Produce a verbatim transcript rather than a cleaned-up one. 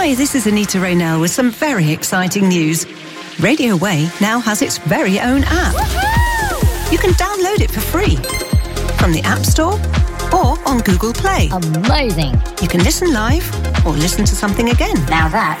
Hi, this is Anita Raynell with some very exciting news. Radio Way now has its very own app. Woohoo! You can download it for free from the App Store or on Google Play. Amazing. You can listen live or listen to something again. Now that